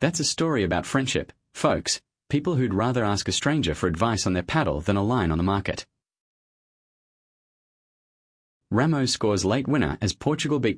That's a story about friendship, folks, people who'd rather ask a stranger for advice on their paddle than a line on the market. Ramos scores late winner as Portugal beat